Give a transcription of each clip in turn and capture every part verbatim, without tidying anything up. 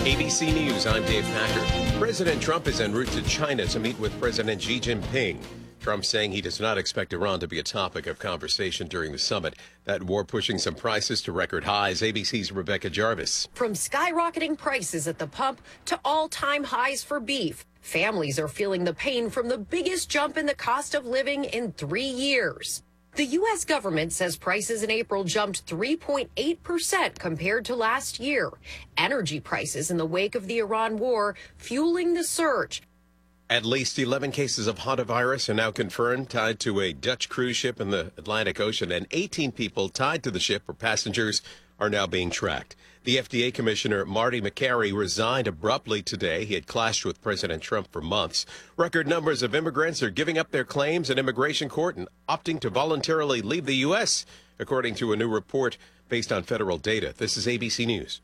A B C News, I'm Dave Packer. President Trump is en route to China to meet with President Xi Jinping. Trump saying he does not expect Iran to be a topic of conversation during the summit. That war pushing some prices to record highs. A B C's Rebecca Jarvis. From skyrocketing prices at the pump to all-time highs for beef, families are feeling the pain from the biggest jump in the cost of living in three years. The U S government says prices in April jumped three point eight percent compared to last year. Energy prices in the wake of the Iran war fueling the surge. At least eleven cases of hantavirus are now confirmed, tied to a Dutch cruise ship in the Atlantic Ocean, and eighteen people tied to the ship or passengers are now being tracked. The F D A Commissioner Marty Makary resigned abruptly today. He had clashed with President Trump for months. Record numbers of immigrants are giving up their claims in immigration court and opting to voluntarily leave the U S, according to a new report based on federal data. This is A B C News.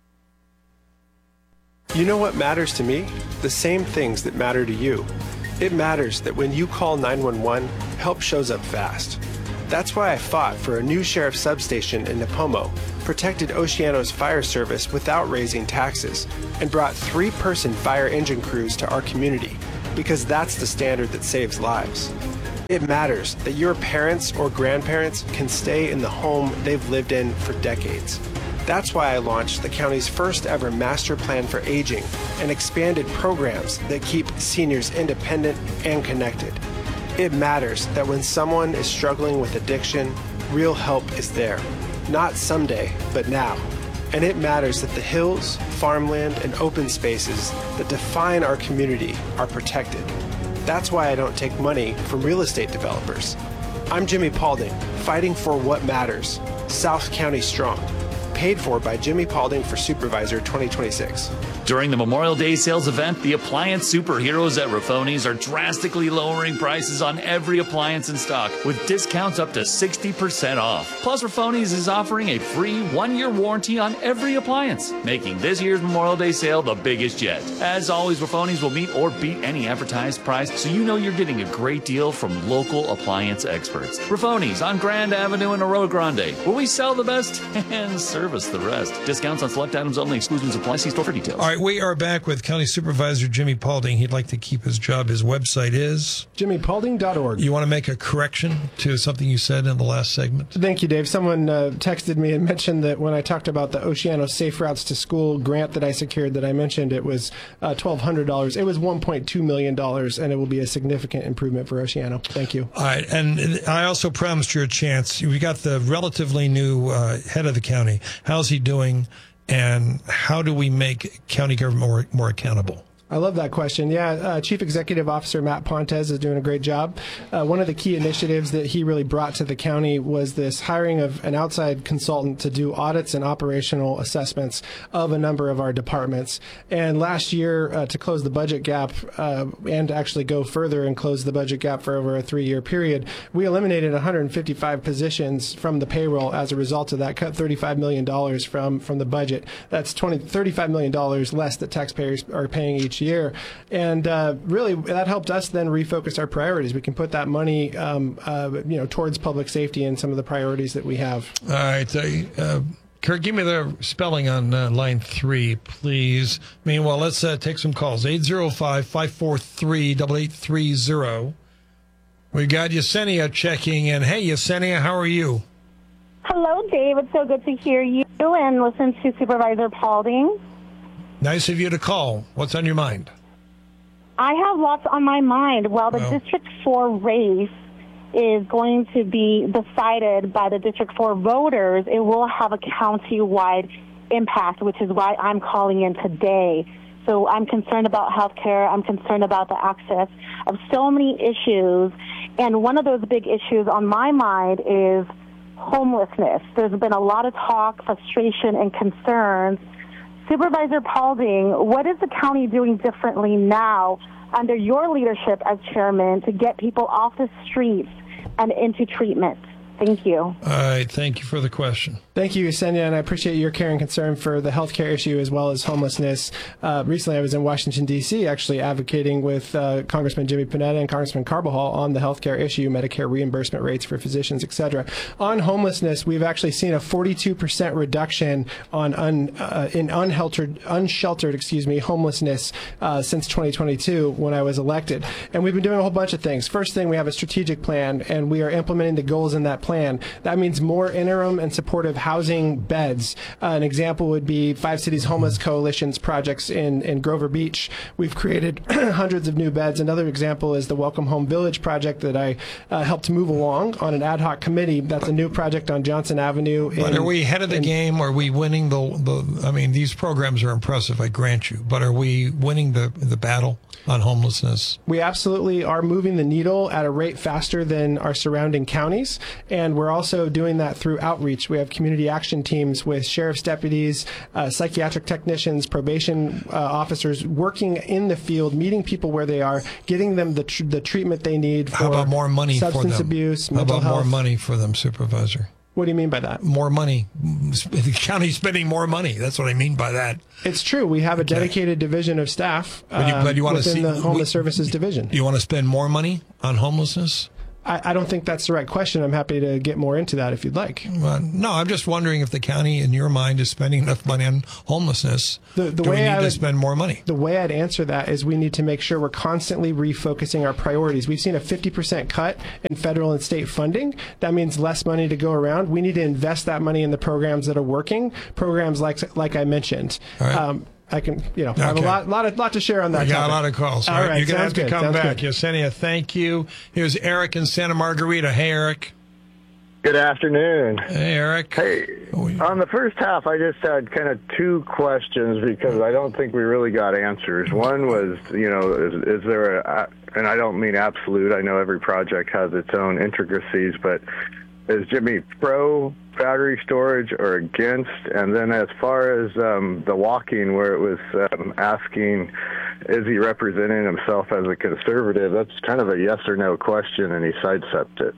You know what matters to me? The same things that matter to you. It matters that when you call nine one one, help shows up fast. That's why I fought for a new sheriff's substation in Nipomo, protected Oceano's fire service without raising taxes, and brought three-person fire engine crews to our community, because that's the standard that saves lives. It matters that your parents or grandparents can stay in the home they've lived in for decades. That's why I launched the county's first ever master plan for aging and expanded programs that keep seniors independent and connected. It matters that when someone is struggling with addiction, real help is there. Not someday, but now. And it matters that the hills, farmland, and open spaces that define our community are protected. That's why I don't take money from real estate developers. I'm Jimmy Paulding, fighting for what matters. South County Strong. Paid for by Jimmy Paulding for Supervisor twenty twenty-six. During the Memorial Day sales event, the appliance superheroes at Rafoni's are drastically lowering prices on every appliance in stock, with discounts up to sixty percent off. Plus, Rafoni's is offering a free one-year warranty on every appliance, making this year's Memorial Day sale the biggest yet. As always, Rafoni's will meet or beat any advertised price, so you know you're getting a great deal from local appliance experts. Rafoni's on Grand Avenue in Arroyo Grande, where we sell the best and service the rest. Discounts on select items only. Exclusions apply. See store for details. All right, we are back with County Supervisor Jimmy Paulding. He'd like to keep his job. His website is jimmy paulding dot org. You want to make a correction to something you said in the last segment? Thank you, Dave. Someone uh, texted me and mentioned that when I talked about the Oceano Safe Routes to School grant that I secured, that I mentioned it was uh, twelve hundred dollars. It was one point two million dollars, and it will be a significant improvement for Oceano. Thank you. All right, and I also promised you a chance. We got the relatively new uh, head of the county. How's he doing? And how do we make county government more, more accountable? I love that question. Yeah, uh, Chief Executive Officer Matt Pontes is doing a great job. Uh, one of the key initiatives that he really brought to the county was this hiring of an outside consultant to do audits and operational assessments of a number of our departments. And last year, uh, to close the budget gap uh, and actually go further and close the budget gap for over a three-year period, we eliminated one hundred fifty-five positions from the payroll as a result of that, cut thirty-five million dollars from, from the budget. That's twenty, thirty-five million dollars less that taxpayers are paying each year. And uh, really, that helped us then refocus our priorities. We can put that money, um, uh, you know, towards public safety and some of the priorities that we have. All right. Uh, Kurt, give me the spelling on uh, line three, please. Meanwhile, let's uh, take some calls. eight zero five, five four three, eight eight three zero. We got Yesenia checking in. Hey, Yesenia, how are you? Hello, Dave. It's so good to hear you and listen to Supervisor Paulding. Nice of you to call. What's on your mind? I have lots on my mind. Well, the well. District four race is going to be decided by the District four voters. It will have a county-wide impact, which is why I'm calling in today. So I'm concerned about health care. I'm concerned about the access of so many issues. And one of those big issues on my mind is homelessness. There's been a lot of talk, frustration, and concerns. Supervisor Paulding, what is the county doing differently now under your leadership as chairman to get people off the streets and into treatment? Thank you. All right. Thank you for the question. Thank you, Yesenia, and I appreciate your care and concern for the healthcare issue as well as homelessness. Uh, recently, I was in Washington, D C, actually advocating with uh, Congressman Jimmy Panetta and Congressman Carbajal on the healthcare issue, Medicare reimbursement rates for physicians, et cetera. On homelessness, we've actually seen a forty-two percent reduction on un, uh, in unsheltered, unsheltered, excuse me, homelessness uh, since twenty twenty-two when I was elected. And we've been doing a whole bunch of things. First thing, we have a strategic plan, and we are implementing the goals in that plan. That means more interim and supportive housing beds. Uh, an example would be Five Cities Homeless Coalition's projects in, in Grover Beach. We've created hundreds of new beds. Another example is the Welcome Home Village project that I uh, helped move along on an ad hoc committee. That's a new project on Johnson Avenue. In, but are we ahead of the in, game? Are we winning the, the, I mean, these programs are impressive, I grant you, but are we winning the, the battle on homelessness? We absolutely are moving the needle at a rate faster than our surrounding counties, and we're also doing that through outreach. We have community action teams with sheriff's deputies, uh, psychiatric technicians, probation uh, officers working in the field, meeting people where they are, getting them the tr- the treatment they need for How about more money substance for them? abuse, How mental about health. more money for them, Supervisor? What do you mean by that? More money. The county's spending more money. That's what I mean by that. It's true. We have a Okay. dedicated division of staff But you- um, but you wanna within see- the Homeless we- Services Division. You want to spend more money on homelessness? I, I don't think that's the right question. I'm happy to get more into that if you'd like. Well, no, I'm just wondering if the county, in your mind, is spending enough money on homelessness. The- the Do we way need I to would- spend more money? The way I'd answer that is we need to make sure we're constantly refocusing our priorities. We've seen a fifty percent cut in federal and state funding. That means less money to go around. We need to invest that money in the programs that are working, programs like like I mentioned. All right. Um, I can, you know, I have a Okay. lot, lot, of, lot to share on that. We got topic. a lot of calls. All All right, right, you're going to have sounds to good, come sounds back. good. Yesenia, thank you. Here's Eric in Santa Margarita. Hey, Eric. Good afternoon. Hey, Eric. Hey, Oh, yeah. on the first half, I just had kind of two questions because I don't think we really got answers. One was, you know, is, is there a, and I don't mean absolute, I know every project has its own intricacies, but is Jimmy pro battery storage or against? And then as far as um, the walking, where it was um, asking, is he representing himself as a conservative? That's kind of a yes or no question, and he sidestepped it.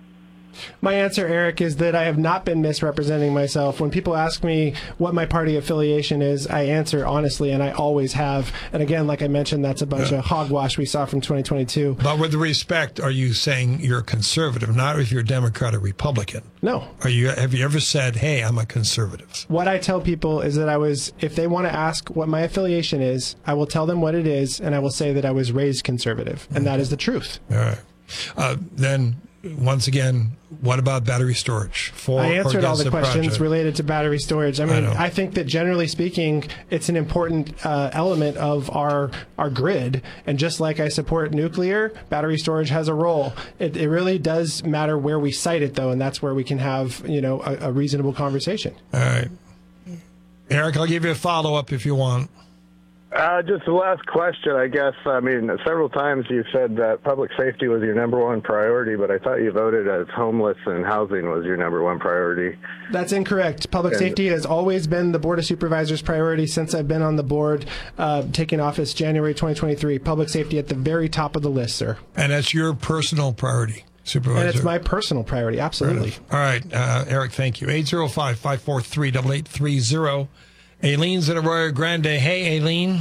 My answer, Eric, is that I have not been misrepresenting myself. When people ask me what my party affiliation is, I answer honestly, and I always have. And again, like I mentioned, that's a bunch Yeah. of hogwash we saw from twenty twenty-two. But with respect, are you saying you're conservative, not if you're a Democrat or Republican? No. Are you? Have you ever said, hey, I'm a conservative? What I tell people is that I was, if they want to ask what my affiliation is, I will tell them what it is, and I will say that I was raised conservative. And that is the truth. All right. Uh, then, once again, what about battery storage? For I or answered all against the questions project? related to battery storage. I mean, know. I, think that generally speaking, it's an important uh, element of our our grid. And just like I support nuclear, battery storage has a role. It, it really does matter where we site it, though, and that's where we can have, you know, a, a reasonable conversation. All right. Eric, I'll give you a follow-up if you want. Uh, just the last question, I guess. I mean, several times you said that public safety was your number one priority, but I thought you voted as homeless and housing was your number one priority. That's incorrect. Public And- safety has always been the Board of Supervisors' priority since I've been on the board, uh, taking office January twenty twenty-three. Public safety at the very top of the list, sir. And that's your personal priority, Supervisor. And it's my personal priority, absolutely. All right, uh, Eric, thank you. eight zero five, five four three, eight eight three zero. Aileen's in Arroyo Grande. Hey, Aileen.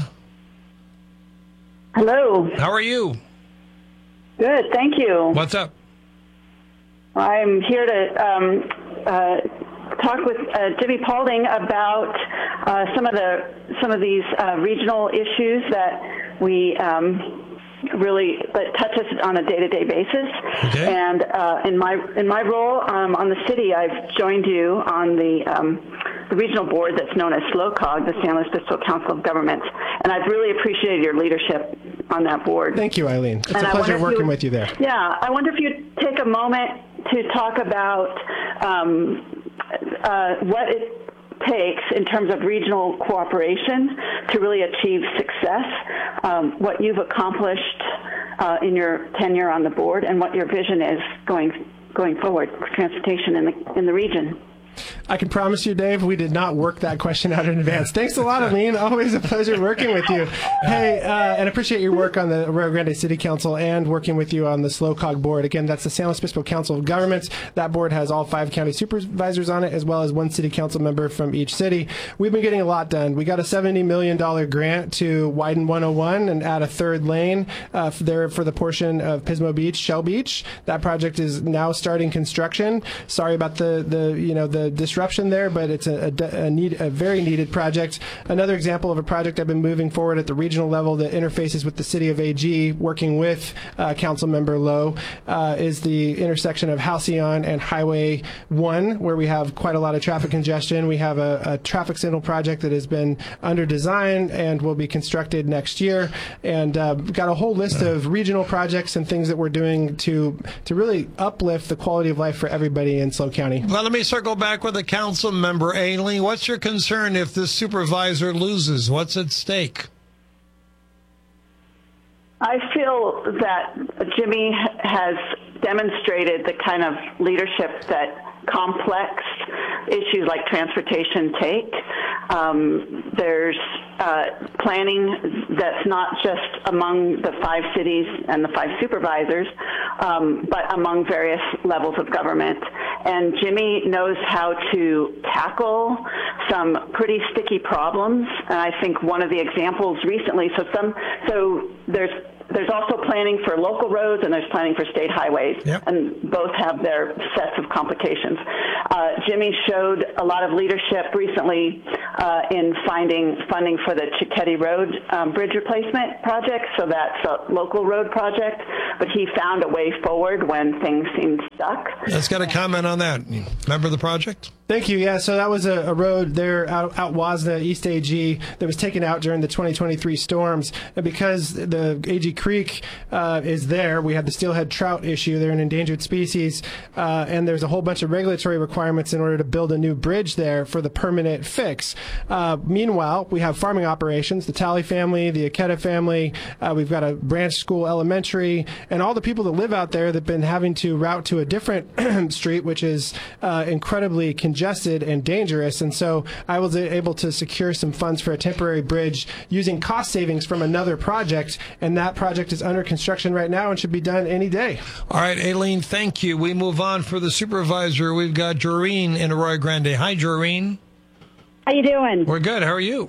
Hello. How are you? Good, thank you. What's up? I'm here to um, uh, talk with uh, Jimmy Paulding about uh, some of the some of these uh, regional issues that we um, really that touch us on a day-to-day basis. Okay. And uh, in my in my role um, on the city, I've joined you on the um, the regional board that's known as SLOCOG, the San Luis Obispo Council of Governments, and I've really appreciated your leadership on that board. Thank you, Eileen. It's And a I pleasure wonder if working you would- with you there. Yeah, I wonder if you'd take a moment to talk about um, uh, what it takes in terms of regional cooperation to really achieve success, um, what you've accomplished uh, in your tenure on the board, and what your vision is going going forward for transportation in the in the region. I can promise you, Dave, we did not work that question out in advance. Thanks a lot, Aline. Always a pleasure working with you. Hey, uh, and appreciate your work on the Arroyo Grande City Council and working with you on the SLOCOG board. Again, that's the San Luis Obispo Council of Governments. That board has all five county supervisors on it, as well as one city council member from each city. We've been getting a lot done. We got a seventy million dollars grant to widen one oh one and add a third lane uh, there for the portion of Pismo Beach, Shell Beach. That project is now starting construction. Sorry about the, the you know, the disruption there, but it's a, a, a, need, a very needed project. Another example of a project I've been moving forward at the regional level that interfaces with the city of A G, working with uh, Council Member Lowe, uh, is the intersection of Halcyon and Highway one, where we have quite a lot of traffic congestion. We have a, a traffic signal project that has been under design and will be constructed next year, and uh, got a whole list of regional projects and things that we're doing to to really uplift the quality of life for everybody in SLO County. Well, let me circle back with the council member, Aileen. What's your concern if this supervisor loses? What's at stake? I feel that Jimmy has demonstrated the kind of leadership that complex issues like transportation take. Um, there's uh, planning that's not just among the five cities and the five supervisors, um, but among various levels of government. And Jimmy knows how to tackle some pretty sticky problems. And I think one of the examples recently, so some, so there's There's also planning for local roads and there's planning for state highways, yep. and both have their sets of complications. Uh, Jimmy showed a lot of leadership recently uh, in finding funding for the Chiquetti Road um, bridge replacement project, so that's a local road project, but he found a way forward when things seemed stuck. Let's get a comment on that. Remember the project? Thank you. Yeah, so that was a, a road there out, out Wasna, East A G, that was taken out during the twenty twenty-three storms. And because the A G Creek uh, is there, we have the steelhead trout issue. They're an endangered species, uh, and there's a whole bunch of regulatory requirements in order to build a new bridge there for the permanent fix. Uh, meanwhile, we have farming operations, the Talley family, the Aketa family. Uh, we've got a branch school elementary, and all the people that live out there that have been having to route to a different street, which is uh, incredibly congested and dangerous. And so I was able to secure some funds for a temporary bridge using cost savings from another project, and that project is under construction right now and should be done any day. All right, Aileen, thank you. We move on for the supervisor. We've got Joreen in Arroyo Grande. Hi, Joreen. How you doing? We're good. How are you?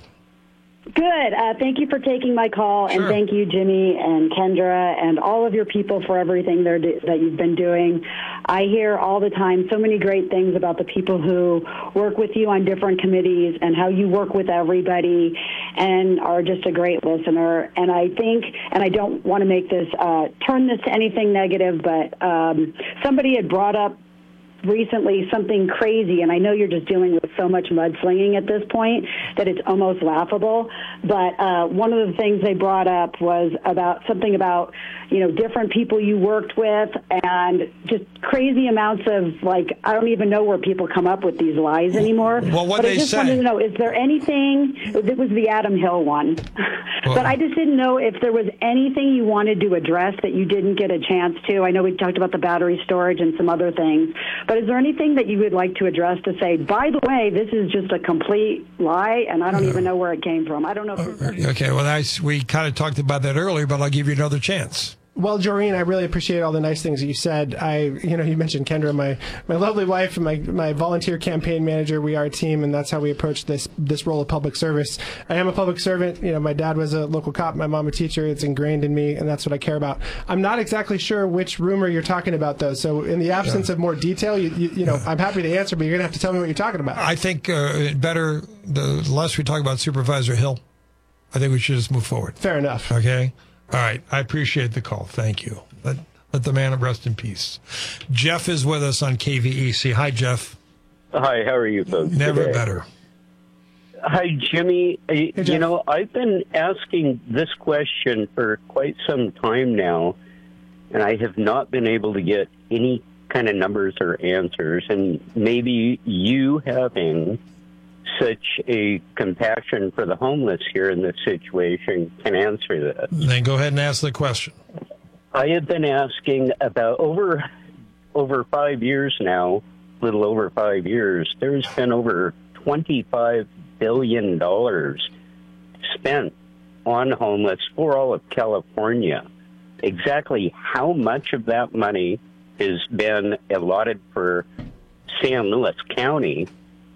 Good. Uh, thank you for taking my call, Sure. and thank you, Jimmy and Kendra, and all of your people for everything they're do- that you've been doing. I hear all the time so many great things about the people who work with you on different committees and how you work with everybody and are just a great listener. And I think, and I don't want to make this, uh, turn this to anything negative, but um, somebody had brought up recently something crazy, and I know you're just dealing with so much mudslinging at this point that it's almost laughable, but uh, one of the things they brought up was about something about, you know, different people you worked with and just crazy amounts of, like, I don't even know where people come up with these lies anymore. Well, what but they I just say. wanted to know, is there anything, it was the Adam Hill one, well, but I just didn't know if there was anything you wanted to address that you didn't get a chance to. I know we talked about the battery storage and some other things, but is there anything that you would like to address to say, by the way, this is just a complete lie, and I don't yeah. even know where it came from? I don't know. If okay, well, I, we kind of talked about that earlier, but I'll give you another chance. Well, Joreen, I really appreciate all the nice things that you said. I, you know, you mentioned Kendra, my, my lovely wife, and my, my volunteer campaign manager. We are a team, and that's how we approach this this role of public service. I am a public servant. You know, my dad was a local cop, my mom a teacher. It's ingrained in me, and that's what I care about. I'm not exactly sure which rumor you're talking about, though. So, in the absence yeah. of more detail, you, you, you know, yeah. I'm happy to answer, but you're going to have to tell me what you're talking about. I think uh, better the less we talk about Supervisor Hill. I think we should just move forward. Fair enough. Okay. All right. I appreciate the call. Thank you. Let, let the man rest in peace. Jeff is with us on K V E C. Hi, Jeff. Hi. How are you folks Never today? better. Hi, Jimmy. Hey, Jeff. You know, I've been asking this question for quite some time now, and I have not been able to get any kind of numbers or answers. And maybe you having such a compassion for the homeless here in this situation can answer that. Then go ahead and ask the question. I have been asking about over over five years now. little over five years, there's been over twenty-five billion dollars spent on homeless for all of California. Exactly how much of that money has been allotted for San Luis County,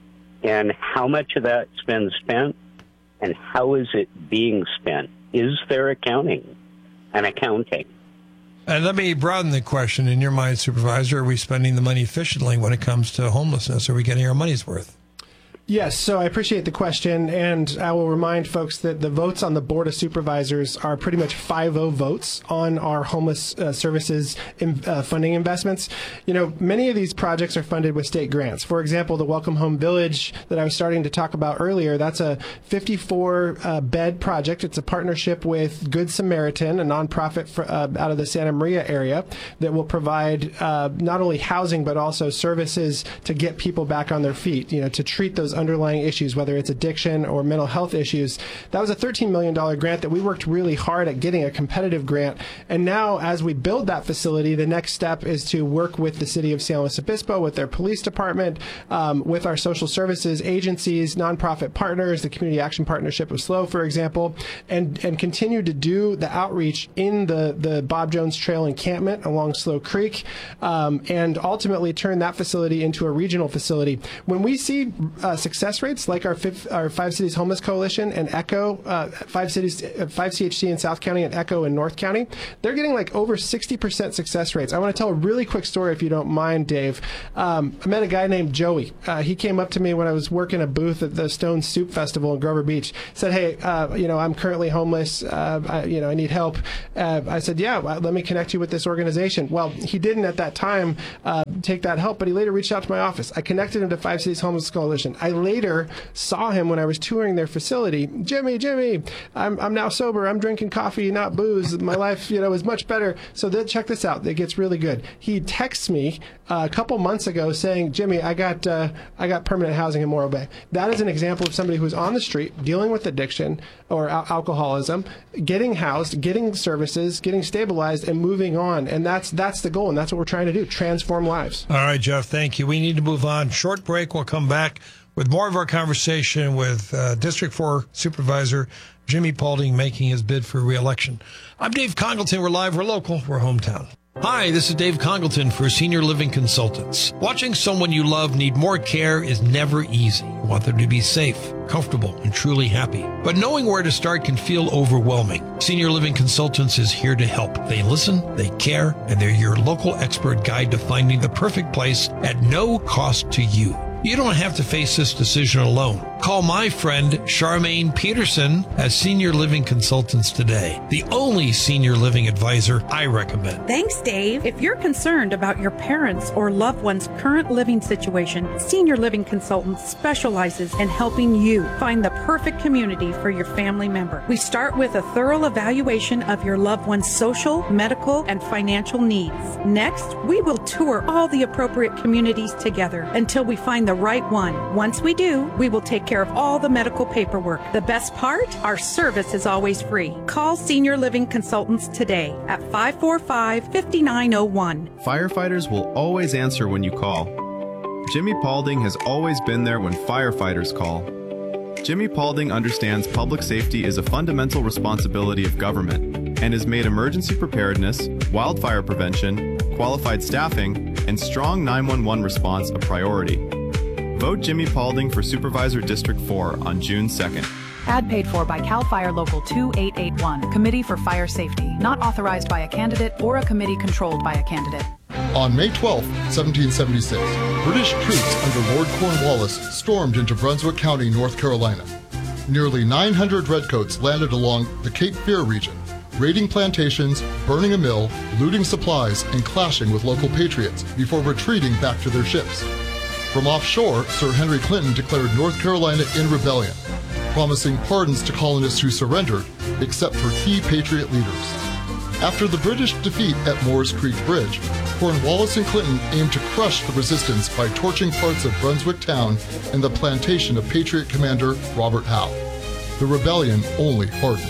and how much of that's been spent, and how is it being spent? Is there accounting and accounting? And let me broaden the question. In your mind, Supervisor, are we spending the money efficiently when it comes to homelessness? Are we getting our money's worth? Yes, so I appreciate the question, and I will remind folks that the votes on the Board of Supervisors are pretty much five oh votes on our homeless uh, services in, uh, funding investments. You know, many of these projects are funded with state grants. For example, the Welcome Home Village that I was starting to talk about earlier, that's a fifty-four uh, bed project. It's a partnership with Good Samaritan, a nonprofit for, uh, out of the Santa Maria area that will provide uh, not only housing but also services to get people back on their feet, you know, to treat those underlying issues, whether it's addiction or mental health issues. That was a thirteen million dollars grant that we worked really hard at getting, a competitive grant. And now, as we build that facility, the next step is to work with the city of San Luis Obispo, with their police department, um, with our social services agencies, nonprofit partners, the Community Action Partnership of S L O, for example, and, and continue to do the outreach in the, the Bob Jones Trail encampment along S L O Creek, um, and ultimately turn that facility into a regional facility. When we see uh, success rates like our, fifth, our Five Cities Homeless Coalition and ECHO, uh, Five Cities, uh, Five C H C in South County and ECHO in North County, they're getting like over sixty percent success rates. I want to tell a really quick story, if you don't mind, Dave. Um, I met a guy named Joey. Uh, he came up to me when I was working a booth at the Stone Soup Festival in Grover Beach. Said, "Hey, uh, you know, I'm currently homeless. Uh, I, you know, I need help." Uh, I said, "Yeah, well, let me connect you with this organization." Well, he didn't at that time uh, take that help, but he later reached out to my office. I connected him to Five Cities Homeless Coalition. I later saw him when I was touring their facility. Jimmy, Jimmy, I'm, I'm now sober. I'm drinking coffee, not booze. My life, you know, is much better. So then check this out. It gets really good. He texts me uh, a couple months ago saying, "Jimmy, I got uh, I got permanent housing in Morro Bay." That is an example of somebody who's on the street dealing with addiction or al- alcoholism, getting housed, getting services, getting stabilized, and moving on. And that's that's the goal, and that's what we're trying to do: transform lives. All right, Jeff. Thank you. We need to move on. Short break. We'll come back with more of our conversation with uh, District four Supervisor Jimmy Paulding making his bid for re-election. I'm Dave Congleton. We're live, we're local, we're hometown. Hi, this is Dave Congleton for Senior Living Consultants. Watching someone you love need more care is never easy. You want them to be safe, comfortable, and truly happy. But knowing where to start can feel overwhelming. Senior Living Consultants is here to help. They listen, they care, and they're your local expert guide to finding the perfect place at no cost to you. You don't have to face this decision alone. Call my friend Charmaine Peterson as Senior Living Consultants today, the only senior living advisor I recommend. Thanks, Dave. If you're concerned about your parents' or loved one's current living situation, Senior Living Consultants specializes in helping you find the perfect community for your family member. We start with a thorough evaluation of your loved one's social, medical, and financial needs. Next, we will tour all the appropriate communities together until we find the right one. Once we do, we will take care of all the medical paperwork. The best part? Our service is always free. Call Senior Living Consultants today at five four five, five nine zero one. Firefighters will always answer when you call. Jimmy Paulding has always been there when firefighters call. Jimmy Paulding understands public safety is a fundamental responsibility of government and has made emergency preparedness, wildfire prevention, qualified staffing, and strong nine one one response a priority. Vote Jimmy Paulding for Supervisor District four on June second. Ad paid for by CAL FIRE Local two eight eight one, Committee for Fire Safety, not authorized by a candidate or a committee controlled by a candidate. On May twelfth, seventeen seventy-six, British troops under Lord Cornwallis stormed into Brunswick County, North Carolina. Nearly nine hundred redcoats landed along the Cape Fear region, raiding plantations, burning a mill, looting supplies, and clashing with local patriots before retreating back to their ships. From offshore, Sir Henry Clinton declared North Carolina in rebellion, promising pardons to colonists who surrendered, except for key patriot leaders. After the British defeat at Moores Creek Bridge, Cornwallis and Clinton aimed to crush the resistance by torching parts of Brunswick town and the plantation of Patriot commander Robert Howe. The rebellion only hardened.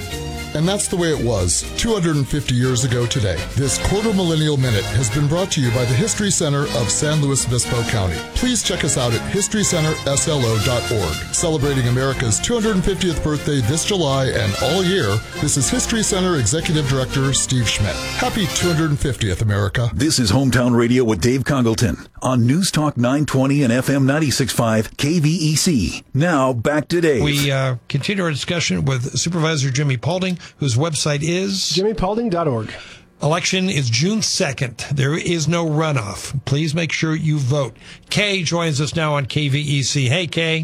And that's the way it was two hundred fifty years ago today. This Quarter Millennial Minute has been brought to you by the History Center of San Luis Obispo County. Please check us out at history center s l o dot org. Celebrating America's two hundred fiftieth birthday this July and all year, this is History Center Executive Director Steve Schmidt. Happy two hundred fiftieth, America. This is Hometown Radio with Dave Congleton on News Talk nine twenty and F M ninety-six point five K V E C. Now, back to Dave. We uh, continue our discussion with Supervisor Jimmy Paulding, whose website is jimmy paulding dot org. Election is June second. There is no runoff. Please make sure you vote. Kay joins us now on K V E C. Hey, Kay.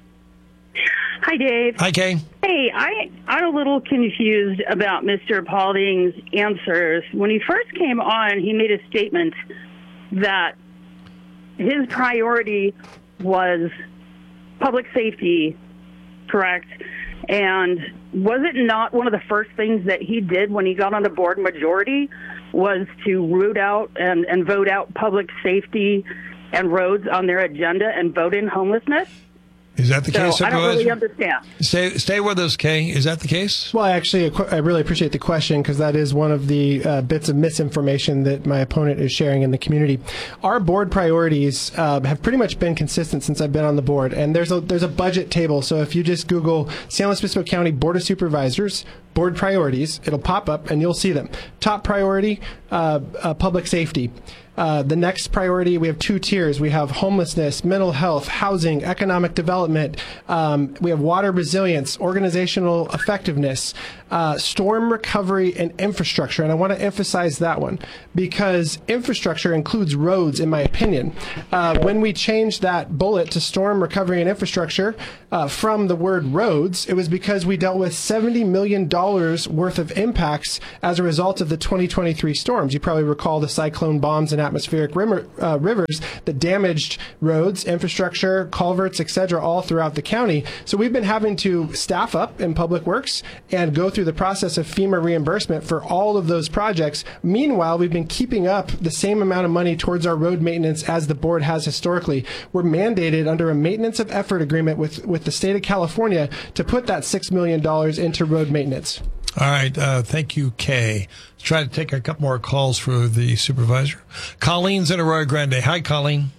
Hi, Dave. Hi, Kay. Hey, I, I'm a little confused about Mister Paulding's answers. When he first came on, he made a statement that his priority was public safety, correct? And was it not one of the first things that he did when he got on the board majority was to root out and, and vote out public safety and roads on their agenda and vote in homelessness? Is that the so case, I don't Supervisor? really understand. Stay, stay with us, Kay. Is that the case? Well, actually, I really appreciate the question because that is one of the uh, bits of misinformation that my opponent is sharing in the community. Our board priorities uh, have pretty much been consistent since I've been on the board, and there's a there's a budget table. So if you just Google San Luis Obispo County Board of Supervisors board priorities, it'll pop up and you'll see them. Top priority, uh, uh, public safety. Uh, the next priority, we have two tiers. We have homelessness, mental health, housing, economic development. Um, we have water resilience, organizational effectiveness, uh, storm recovery, and infrastructure. And I want to emphasize that one because infrastructure includes roads, in my opinion. Uh, when we changed that bullet to storm recovery and infrastructure uh, from the word roads, it was because we dealt with seventy million dollars worth of impacts as a result of the twenty twenty-three storms. You probably recall the cyclone bombs and atmospheric rimmer, uh, rivers that damaged roads, infrastructure, culverts, et cetera, all throughout the county. So we've been having to staff up in Public Works and go through the process of FEMA reimbursement for all of those projects. Meanwhile, we've been keeping up the same amount of money towards our road maintenance as the board has historically. We're mandated under a maintenance of effort agreement with, with the state of California to put that six million dollars into road maintenance. All right. Uh, thank you, Kay. Let's try to take a couple more calls for the supervisor. Colleen's in Arroyo Grande. Hi, Colleen.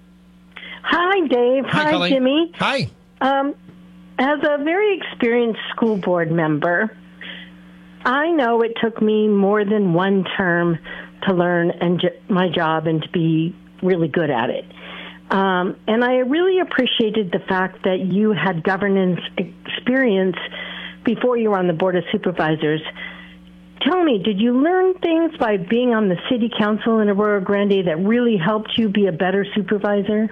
Hi, Dave. Hi, Hi, Colleen. Jimmy. Hi. Um, as a very experienced school board member, I know it took me more than one term to learn and j- my job and to be really good at it. Um, and I really appreciated the fact that you had governance experience before you were on the Board of Supervisors. Tell me, did you learn things by being on the City Council in Arroyo Grande that really helped you be a better supervisor?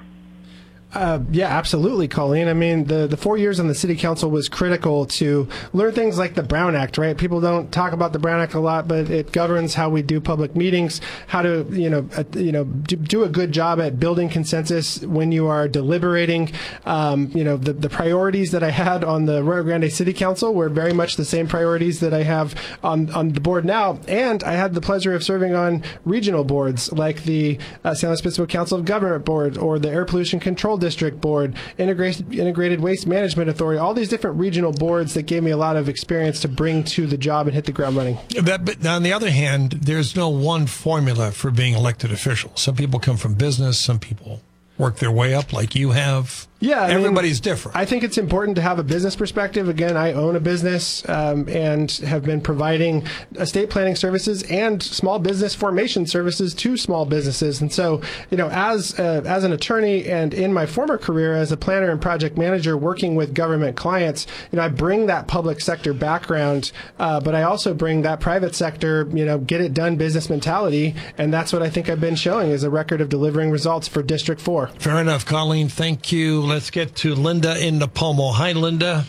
Uh, yeah, absolutely, Colleen. I mean, the, the four years on the city council was critical to learn things like the Brown Act, right? People don't talk about the Brown Act a lot, but it governs how we do public meetings, how to, you know, uh, you know, do, do a good job at building consensus when you are deliberating. Um, you know, the, the priorities that I had on the Rio Grande City Council were very much the same priorities that I have on, on the board now. And I had the pleasure of serving on regional boards like the uh, San Luis Obispo Council of Government Board or the Air Pollution Control District Board, Integrated, Integrated Waste Management Authority, all these different regional boards that gave me a lot of experience to bring to the job and hit the ground running. That, but on the other hand, there's no one formula for being elected official. Some people come from business, some people work their way up like you have. Yeah, I everybody's mean, different. I think it's important to have a business perspective. Again, I own a business um, and have been providing estate planning services and small business formation services to small businesses. And so, you know, as uh, as an attorney and in my former career as a planner and project manager working with government clients, you know, I bring that public sector background, uh, but I also bring that private sector, you know, get it done business mentality. And that's what I think I've been showing is a record of delivering results for District four. Fair enough, Colleen. Thank you. Let's get to Linda in Napomo. Hi, Linda.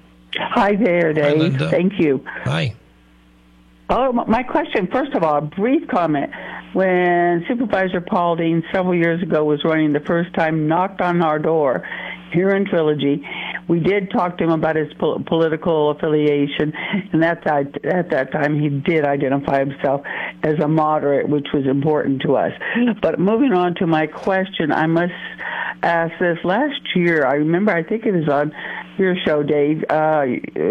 Hi there, Dave. Hi, Linda. Thank you. Hi. Oh, my question, first of all, a brief comment. When Supervisor Paulding several years ago was running the first time, knocked on our door here in Trilogy, we did talk to him about his po- political affiliation, and at that, at that time he did identify himself as a moderate, which was important to us. But moving on to my question, I must ask this. Last year, I remember, I think it was on your show, Dave, uh, uh,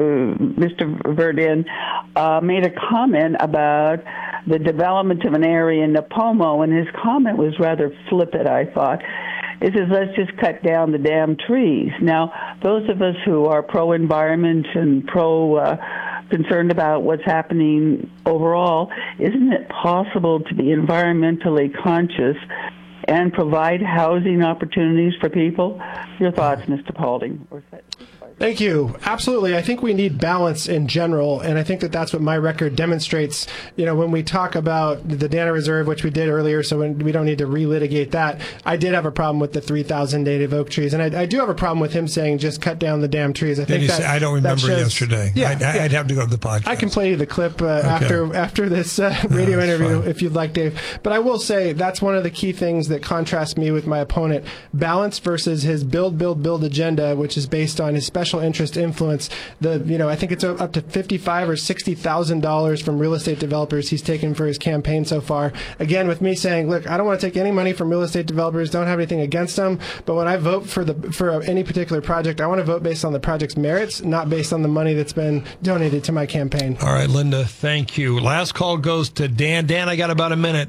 Mister Verdin uh, made a comment about the development of an area in Napomo, and his comment was rather flippant, I thought. It says, let's just cut down the damn trees. Now, those of us who are pro-environment and pro- uh, concerned about what's happening overall, isn't it possible to be environmentally conscious and provide housing opportunities for people? Your thoughts, Mister Paulding? Thank you. Absolutely. I think we need balance in general, and I think that that's what my record demonstrates. You know, when we talk about the Dana Reserve, which we did earlier, so we don't need to relitigate that, I did have a problem with the three thousand native oak trees, and I, I do have a problem with him saying just cut down the damn trees. I Did think he that, say, I don't remember shows, yesterday. Yeah, I'd, yeah. I'd have to go to the podcast. I can play you the clip uh, Okay. after after this uh, radio No, interview fine. if you'd like, Dave. But I will say that's one of the key things that contrasts me with my opponent. Balance versus his build, build, build agenda, which is based on his special interest influence. The you know I think it's up to fifty-five or sixty thousand dollars from real estate developers he's taken for his campaign so far. Again, with me saying, look, I don't want to take any money from real estate developers. Don't have anything against them. But when I vote for the for any particular project, I want to vote based on the project's merits, not based on the money that's been donated to my campaign. All right, Linda, thank you. Last call goes to Dan. Dan, I got about a minute.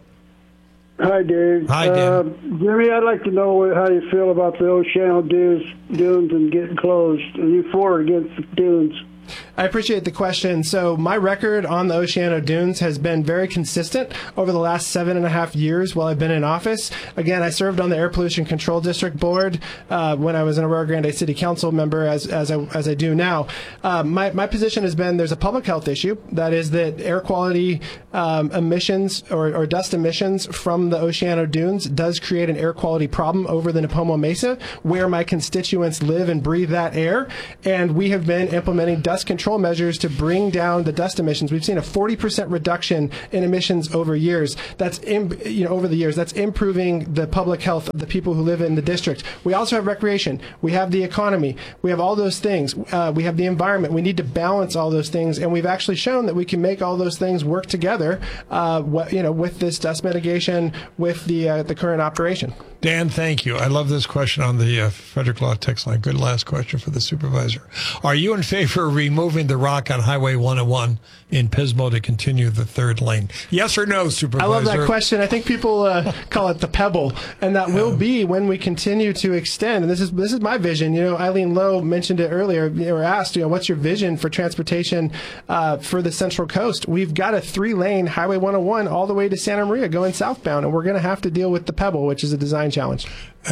Hi, Dave. Hi, Dan. Uh, Jimmy, I'd like to know how you feel about the Oceano dunes, dunes and getting closed. Are you for or against the dunes? I appreciate the question. So my record on the Oceano Dunes has been very consistent over the last seven and a half years while I've been in office. Again, I served on the Air Pollution Control District Board uh, when I was an Aurora Grande City Council member, as as I, as I do now. Uh, my, my position has been there's a public health issue. That is that air quality um, emissions or, or dust emissions from the Oceano Dunes does create an air quality problem over the Napomo Mesa, where my constituents live and breathe that air. And we have been implementing dust control measures to bring down the dust emissions. We've seen a forty percent reduction in emissions over years. That's in, you know over the years. That's improving the public health of the people who live in the district. We also have recreation. We have the economy. We have all those things. Uh, we have the environment. We need to balance all those things, and we've actually shown that we can make all those things work together. Uh, what, you know, with this dust mitigation, with the uh, the current operation. Dan, thank you. I love this question on the uh, Frederick Law text line. Good last question for the supervisor. Are you in favor of removing the rock on Highway one oh one in Pismo to continue the third lane? Yes or no, supervisor? I love that question. I think people uh, call it the pebble, and that will be when we continue to extend. And this is this is my vision. You know, Eileen Lowe mentioned it earlier. You were asked, you know, what's your vision for transportation uh, for the Central Coast? We've got a three-lane Highway one oh one all the way to Santa Maria going southbound, and we're going to have to deal with the pebble, which is a design challenge.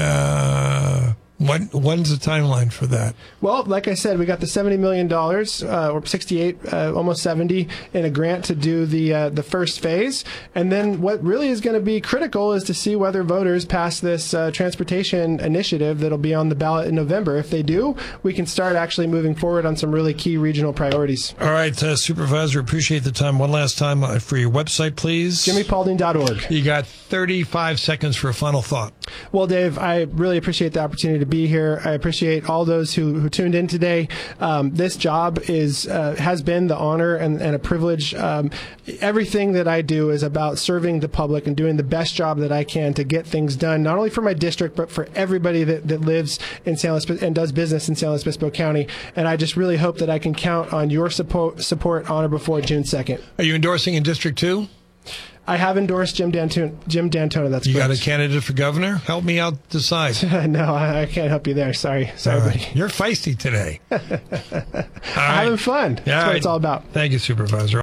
Uh, when, when's the timeline for that? Well, like I said, we got the seventy million dollars, uh, or sixty-eight, uh, almost seventy, in a grant to do the uh, the first phase. And then what really is going to be critical is to see whether voters pass this uh, transportation initiative that'll be on the ballot in November. If they do, we can start actually moving forward on some really key regional priorities. All right, uh, Supervisor, appreciate the time. One last time uh, for your website, please. Jimmy Paulding dot org. You got thirty-five seconds for a final thought. Well, Dave, I really appreciate the opportunity to be here. I appreciate all those who, who tuned in today. Um, this job is uh, has been the honor and, and a privilege. Um, everything that I do is about serving the public and doing the best job that I can to get things done, not only for my district, but for everybody that, that lives in San Luis and does business in San Luis Obispo County. And I just really hope that I can count on your support, support on or before June second. Are you endorsing in District two? I have endorsed Jim D'Antona. Jim D'Antona. That's you correct. got a candidate for governor? Help me out decide. No, I, I can't help you there. Sorry, sorry, All buddy. right. You're feisty today. All right. Having fun. That's All what right. it's all about. Thank you, Supervisor.